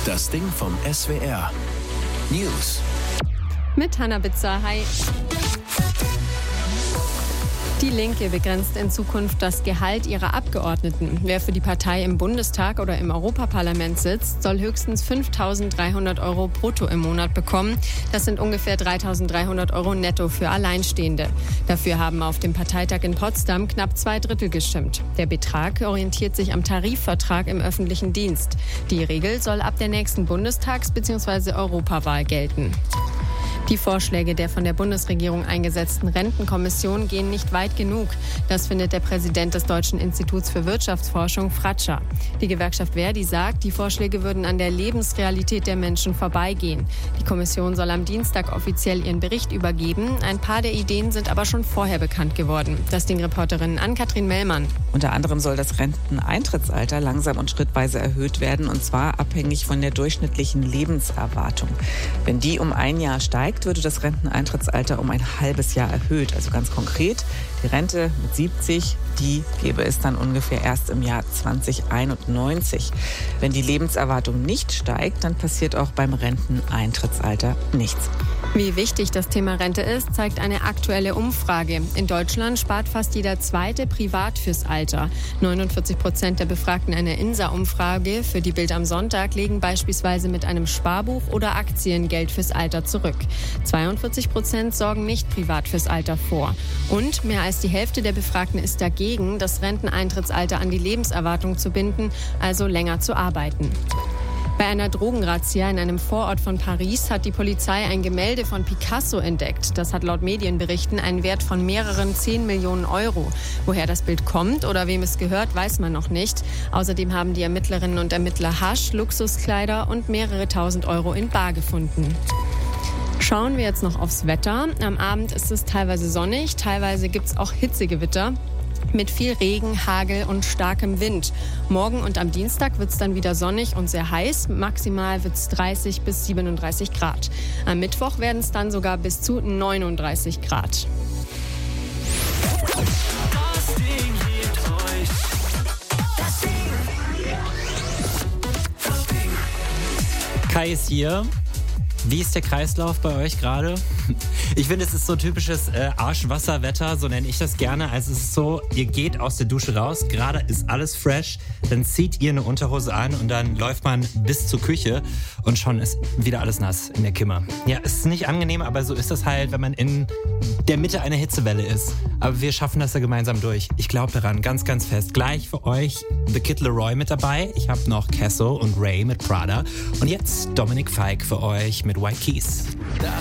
Das Ding vom SWR. News. Mit Hannah Bitzer, hi. Die Linke begrenzt in Zukunft das Gehalt ihrer Abgeordneten. Wer für die Partei im Bundestag oder im Europaparlament sitzt, soll höchstens 5.300 € brutto im Monat bekommen. Das sind ungefähr 3.300 € netto für Alleinstehende. Dafür haben auf dem Parteitag in Potsdam knapp 2/3 gestimmt. Der Betrag orientiert sich am Tarifvertrag im öffentlichen Dienst. Die Regel soll ab der nächsten Bundestags- bzw. Europawahl gelten. Die Vorschläge der von der Bundesregierung eingesetzten Rentenkommission gehen nicht weit genug. Das findet der Präsident des Deutschen Instituts für Wirtschaftsforschung, Fratscher. Die Gewerkschaft Verdi sagt, die Vorschläge würden an der Lebensrealität der Menschen vorbeigehen. Die Kommission soll am Dienstag offiziell ihren Bericht übergeben. Ein paar der Ideen sind aber schon vorher bekannt geworden. Das Ding-Reporterin Ann-Kathrin Mellmann. Unter anderem soll das Renteneintrittsalter langsam und schrittweise erhöht werden, und zwar abhängig von der durchschnittlichen Lebenserwartung. Wenn die um ein Jahr steigt, würde das Renteneintrittsalter um ein halbes Jahr erhöht. Also ganz konkret, die Rente mit 70, die gäbe es dann ungefähr erst im Jahr 2091. Wenn die Lebenserwartung nicht steigt, dann passiert auch beim Renteneintrittsalter nichts. Wie wichtig das Thema Rente ist, zeigt eine aktuelle Umfrage. In Deutschland spart fast jeder Zweite privat fürs Alter. 49% der Befragten einer INSA-Umfrage für die Bild am Sonntag legen beispielsweise mit einem Sparbuch oder Aktien Geld fürs Alter zurück. 42% sorgen nicht privat fürs Alter vor. Und mehr als die Hälfte der Befragten ist dagegen, das Renteneintrittsalter an die Lebenserwartung zu binden, also länger zu arbeiten. Bei einer Drogenrazzia in einem Vorort von Paris hat die Polizei ein Gemälde von Picasso entdeckt. Das hat laut Medienberichten einen Wert von mehreren 10 Millionen €. Woher das Bild kommt oder wem es gehört, weiß man noch nicht. Außerdem haben die Ermittlerinnen und Ermittler Hasch, Luxuskleider und mehrere tausend Euro in bar gefunden. Schauen wir jetzt noch aufs Wetter. Am Abend ist es teilweise sonnig, teilweise gibt es auch Hitzegewitter mit viel Regen, Hagel und starkem Wind. Morgen und am Dienstag wird es dann wieder sonnig und sehr heiß. Maximal wird es 30 bis 37 Grad. Am Mittwoch werden es dann sogar bis zu 39 Grad. Kai ist hier. Wie ist der Kreislauf bei euch gerade? Ich finde, es ist so typisches Arschwasserwetter, so nenne ich das gerne. Also es ist so, ihr geht aus der Dusche raus, gerade ist alles fresh, dann zieht ihr eine Unterhose an und dann läuft man bis zur Küche und schon ist wieder alles nass in der Kimme. Ja, es ist nicht angenehm, aber so ist das halt, wenn man in der Mitte einer Hitzewelle ist. Aber wir schaffen das ja gemeinsam durch. Ich glaube daran, ganz, ganz fest. Gleich für euch The Kid Laroi mit dabei. Ich habe noch Kesso und Ray mit Prada. Und jetzt Dominik Fike für euch mit White Keys.